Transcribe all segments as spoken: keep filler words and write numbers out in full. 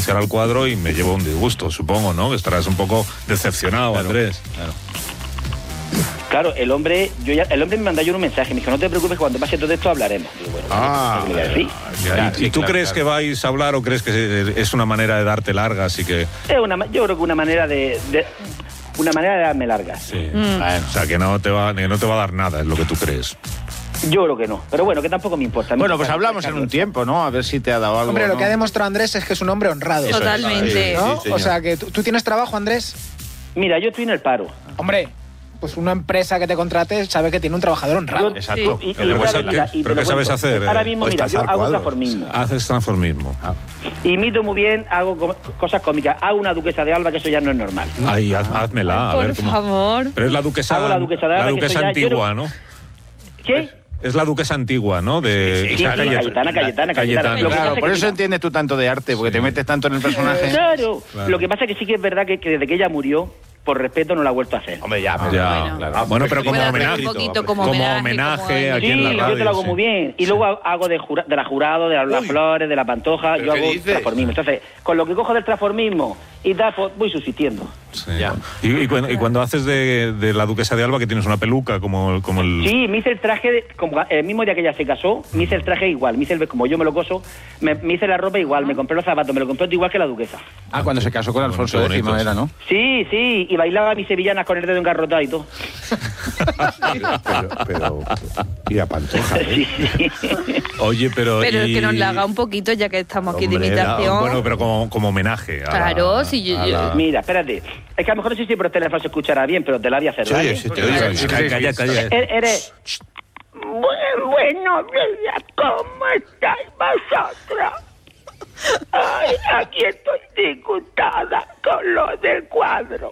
renunciar al cuadro y me llevo un disgusto, supongo, ¿no? Estarás un poco decepcionado, claro, Andrés. Claro. Claro, el hombre, yo ya, el hombre me mandó yo un mensaje, me dijo, no te preocupes, cuando pase todo esto hablaremos. Digo, bueno, ah, ¿qué me voy a decir? Ya, ¿Y, sí, ¿Y tú claro, crees claro. que vais a hablar o crees que es una manera de darte largas y que... Es una, yo creo que una manera de, de una manera de darme largas. Sí. Mm. Bueno, o sea, que no te va, que no te va a dar nada, es lo que tú crees. Yo creo que no, pero bueno, que tampoco me importa. Bueno, pues hablamos en un tiempo, ¿no? A ver si te ha dado algo. Hombre, lo ¿no? que ha demostrado Andrés es que es un hombre honrado. Eso Totalmente. ¿No? Sí, sí, o sea, que tú, ¿tú tienes trabajo, Andrés? Mira, yo estoy en el paro. Hombre, pues una empresa que te contrate sabe que tiene un trabajador honrado. Yo- Exacto. y- y- Pero y- pues, mira, ¿qué? y te ¿Pero lo qué sabes cuento. hacer? Ahora Eh, mismo, pues mira, yo trazar hago cuadros. transformismo. Haces transformismo. Ah. Imito muy bien, hago co- cosas cómicas. Hago una duquesa de Alba, que eso ya no es normal. Ay, haz- házmela, a Por ver cómo... favor. Pero es la duquesa, Hago la duquesa de Alba, que duquesa soy ya- antigua, yo ¿no? ¿Qué? Es la duquesa antigua, ¿no? De Sí, sí, Cayetana, Cayetana, Cayetana. Lo que Claro, pasa por que eso mira- entiendes tú tanto de arte, porque te metes tanto en el personaje. Claro. Claro. Lo que pasa es que sí que es verdad que, que desde que ella murió, por respeto, no la ha vuelto a hacer. Hombre, ya, pero- Ya, Bueno. claro. Bueno, pero como Puede hacer homenaje. un poquito como como homenaje, homenaje como aquí Sí, en la radio. yo te lo hago sí. muy bien. Y luego hago de, jura- de la jurado, de la- las flores, de la pantoja, ¿Pero yo qué hago dices? transformismo. Entonces, con lo que cojo del transformismo y tal, pues voy subsistiendo. Sí. Ya. Y, y cuando, y cuando haces de, de la duquesa de Alba, que tienes una peluca como, como el... Sí, me hice el traje, de- como el mismo día que ella se casó, me hice el traje igual, me hice el, como yo me lo coso, me, me hice la ropa igual, me compré los zapatos, me lo compré todo igual que la duquesa. Ah, cuando se casó con Alfonso Qué X bonitos. era, ¿no? Sí, sí, y bailaba mis sevillanas con el dedo engarrotado y todo. Pero, pero, y a Pantoja, ¿eh? Sí, sí. Oye, pero... Pero y- es que nos la haga un poquito, ya que estamos aquí de Hombre, imitación. la- Bueno, pero como, como homenaje. a la- Claro, si yo- a la- Mira, espérate. Es que a lo mejor no sé si por el teléfono se escuchará bien, pero te la voy a hacer. Sí, ¿vale? sí, te Calla, oigo. calla, calla, calla. Er- Eres... Bu- Buenos días, ¿cómo estáis vosotros? Ay, aquí estoy disgustada con lo del cuadro.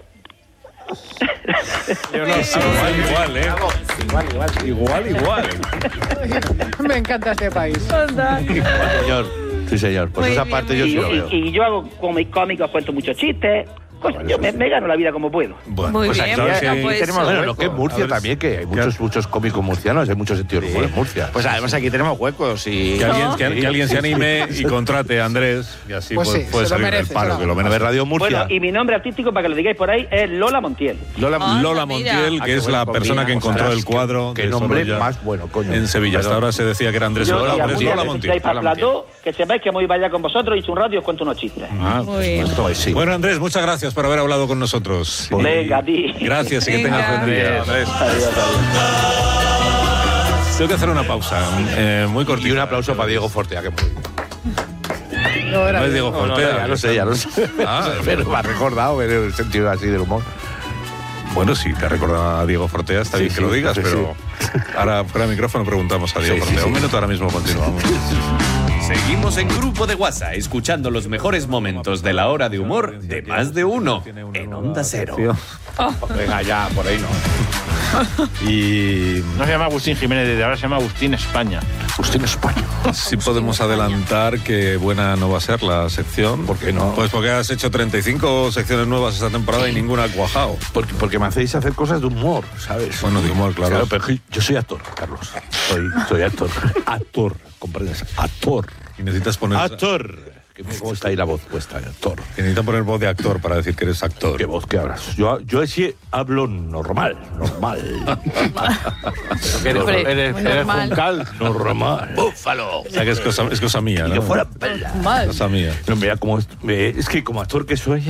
Igual, igual, ¿eh? Igual, igual. Igual, igual. Me encanta este país. Señor, sí, señor. Pues Muy esa bien, parte muy yo Y, sí lo y- veo. y yo hago como cómicos, cuento muchos chistes. Pues yo me, me gano la vida como puedo. Bueno, Muy pues bien, a ver bueno, si- pues- tenemos- Bueno, lo que es A Murcia ver, también, que hay muchos, muchos cómicos murcianos, hay mucho sentido del humor en Murcia. Pues además aquí tenemos huecos y... Que alguien, que, que alguien se anime y contrate a Andrés y así Pues puede, sí, puede se lo salir merece, del paro, se lo- que lo A ver, merece. Radio Murcia. Bueno, y mi nombre artístico, para que lo digáis por ahí, es Lola Montiel. Lola, Ah, Lola mira. Montiel, Ah, que qué es bueno, la combina, persona que encontró ostras, el cuadro qué de nombre Sorolla más bueno, coño. en Sevilla. Hasta Perdón. ahora se decía que era Andrés Yo, Sorolla, y pero es algún día Lola que Montiel. estéis para plató, que sepáis que me voy para allá con vosotros y hice un rato y os cuento unos chistes. Ah, Muy bien. pues sí. Bueno, Andrés, muchas gracias por haber hablado con nosotros. Y- Venga, a ti. Gracias y que Venga. tengas buen día, Andrés. Adiós, adiós. Tengo que hacer una pausa, eh, muy cortita. Y un aplauso para Diego Fortea, que muy No, era No es Diego No, no, Fortea. ya lo sé, ya lo sé. Ah, pero me ha recordado en el sentido así del humor. Bueno, sí, te recordaba a Diego Fortea, está Sí, bien que sí, lo digas, sí, pero ahora fuera de micrófono preguntamos a Diego Sí, sí, Fortea. sí. Un minuto, ahora mismo continuamos. Seguimos en Grupo de WhatsApp, escuchando los mejores momentos de la hora de humor de Más de Uno en Onda Cero. Venga, ya, por ahí no. Y No se llama Agustín Jiménez, desde ahora se llama Agustín España. Agustín España. sí podemos adelantar que buena no va a ser la sección. ¿Por qué no? Pues porque has hecho treinta y cinco secciones nuevas esta temporada y ninguna ha cuajado. Porque, porque me hacéis hacer cosas de humor, ¿sabes? Bueno, de humor, claro. pero yo soy actor, Carlos. Soy, soy actor. Actor, ¿comprendes? Actor. Y necesitas poner... Actor. Que mira ¿Cómo está ahí la voz puesta? Actor. Y necesitas poner voz de actor para decir que eres actor. ¿Qué voz que hablas? Yo, yo así hablo normal, normal. Eres, Hombre, eres, muy eres normal. Juncal. normal. Búfalo. O sea que es cosa, es cosa mía, Y ¿no? yo fuera pela. Mal. Cosa mía. No, mira, como, eh, es que como actor que soy,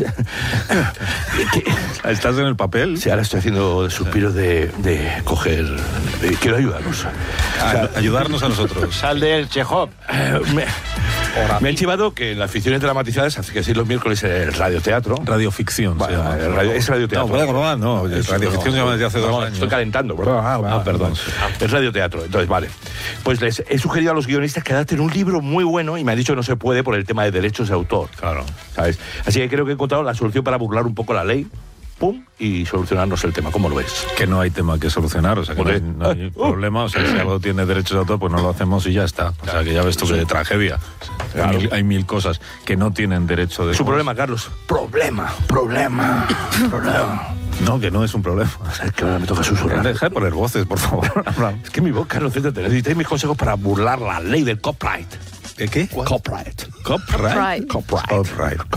que- ¿Estás en el papel? sí, ahora estoy haciendo suspiros de, de coger. de- quiero ayudarlos. O sea, A- ayudarnos a nosotros. Sal del Chekhov. eh, me, me han chivado que en las ficciones dramatizadas, hace que sí, los miércoles el radioteatro. Radioficción se Bueno, llama. el radio- es radioteatro. No, puede grabar, no. Sí, sí, Radioficción se llama desde hace no, dos no, años. Estoy calentando, perdón. Ah, Ah, perdón. Es radioteatro, entonces vale. Pues les he sugerido a los guionistas que adapten un libro muy bueno y me han dicho que no se puede por el tema de derechos de autor. Claro. ¿Sabes? Así que creo que he encontrado la solución para burlar un poco la ley, pum, y solucionarnos el tema. ¿Cómo lo ves? Que no hay tema que solucionar, o sea que no hay, Joder. no hay problema, o sea si algo tiene derechos de autor, pues no lo hacemos y ya está. O sea que ya ves tú que tragedia. Claro. Hay, mil, hay mil cosas que no tienen derecho de... Es un problema, Carlos. Problema, problema, problema. No, que no es un problema. Es que ahora me toca susurrar. Deja de poner voces, por favor. Es que mi voz, Carlos, céntrate. Necesitáis mis consejos para burlar la ley del copyright. ¿De qué? Copyright. Copyright. Right. Copyright. Copyright.